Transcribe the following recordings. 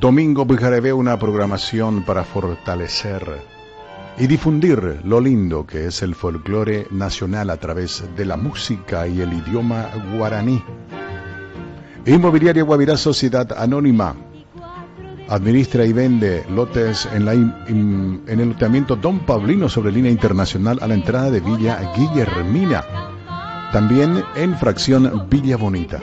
Domingo Bujareve, una programación para fortalecer y difundir lo lindo que es el folclore nacional a través de la música y el idioma guaraní. Inmobiliaria Guavirá Sociedad Anónima administra y vende lotes en el lotamiento Don Paulino sobre línea internacional a la entrada de Villa Guillermina, también en fracción Villa Bonita.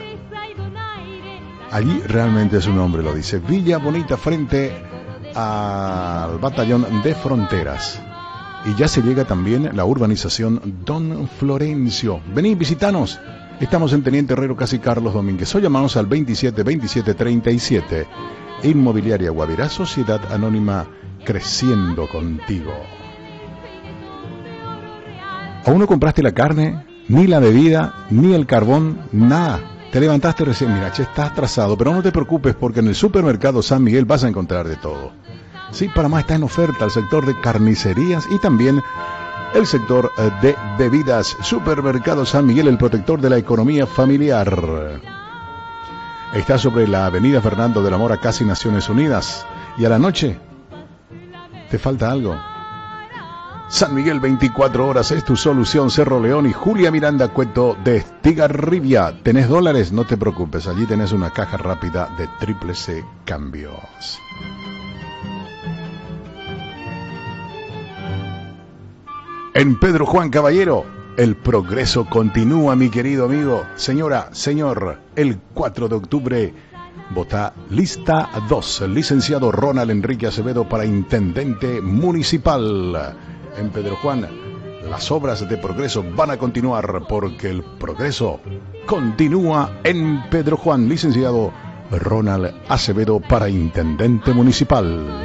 Allí realmente su nombre lo dice, Villa Bonita, frente al batallón de fronteras. Y ya se llega también la urbanización Don Florencio. Vení, visitanos. Estamos en Teniente Herrero, casi Carlos Domínguez. O llamanos al 27 27 37. Inmobiliaria Guavirá, Sociedad Anónima, creciendo contigo. ¿Aún no compraste la carne, ni la bebida, ni el carbón? Nada. Te levantaste recién, mira, che, estás atrasado, pero no te preocupes porque en el supermercado San Miguel vas a encontrar de todo. Sí, Panamá está en oferta el sector de carnicerías y también el sector de bebidas. Supermercado San Miguel, el protector de la economía familiar. Está sobre la avenida Fernando de la Mora, casi Naciones Unidas. Y a la noche, ¿te falta algo? San Miguel 24 horas es tu solución. Cerro León y Julia Miranda Cueto de Estigarribia. ¿Tenés dólares? No te preocupes, allí tenés una caja rápida de Triple C Cambios. En Pedro Juan Caballero, el progreso continúa, mi querido amigo. Señora, señor, el 4 de octubre vota lista 2, el licenciado Ronald Enrique Acevedo para intendente municipal. En Pedro Juan, las obras de progreso van a continuar porque el progreso continúa en Pedro Juan. Licenciado Ronald Acevedo para intendente municipal.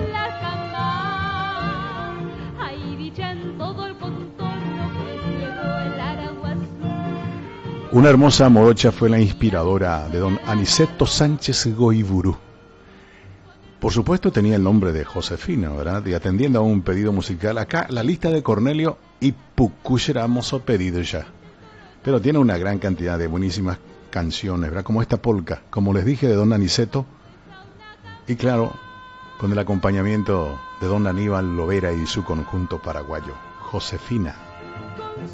Una hermosa morocha fue la inspiradora de don Aniceto Sánchez Goiburu. Por supuesto tenía el nombre de Josefina, ¿verdad? Y atendiendo a un pedido musical, acá la lista de Cornelio y pucucheramos o pedido ya. Pero tiene una gran cantidad de buenísimas canciones, ¿verdad? Como esta polca, como les dije, de don Aniceto. Y claro, con el acompañamiento de don Aníbal Lovera y su conjunto paraguayo, Josefina.